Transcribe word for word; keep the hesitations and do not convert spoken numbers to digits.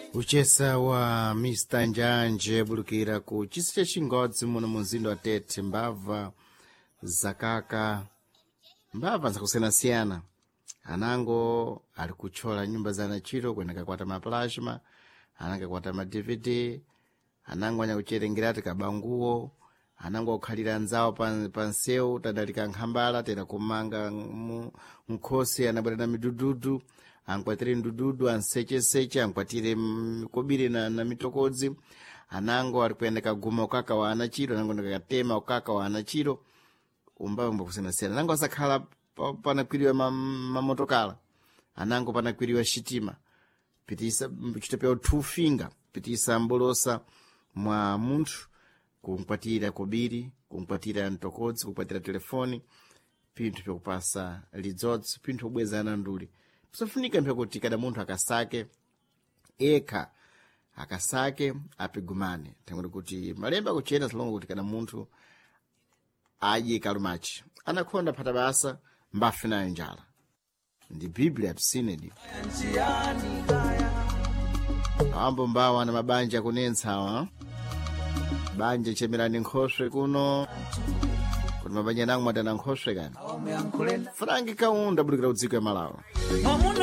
uchesa wa mister Njanje bulukira ku chisi cha Chingodzi muno muzinda wa Tete. Mbava zakaka mbava zakusiyanasiyana. Anango ali kuchola nyumba za anachiro kwenda kakwata maplasma, ananga kwata ma D V D, anango anya kucherengerati kabanguo, anango kukhalira nzawo panseu tadalika nkhambala tena kumanga mkhosi anabwera midududu, ankwatire ndududu anseche-seche, ankwatire mikobiri na, na mitokodzi. Anango ali kuyenda kaguma ukaka wa anachiro, anango ndakatema ukaka wa anachiro. Umbava mbakusiyanasiyana. Anango asakhala panakwiriwa mamotokala, anango panakwiriwa shitima, pitisa chitopeo two finger, pitisa mbolosa mwa munthu, kunkwatira kobiri, kunkwatira ntokodzi, kunkwatira telefoni, pinthu pyakupasa lidzodzi, pinthu obwezana nduli. Pisofunika mpyakuti kada munthu akasake eka, akasake apigumane. Tengoti kuti malemba kuchena salongo kuti kada munthu aje kalumachi, anakhonda phata basa mbafe nayo njala. Ndi Biblia tusinedi. Ambo mbawa na mabanja kunensawa. Banja chemirani nkhoswe kuno. Kuna mabanja nangu matana nkhoswe gani. Frangi kaunda bulikira udziko ya Malawi.